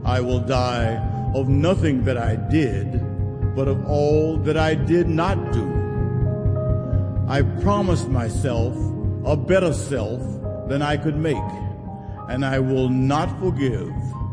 I will die of nothing that I did, but of all that I did not do. I promised myself a better self than I could make, and I will not forgive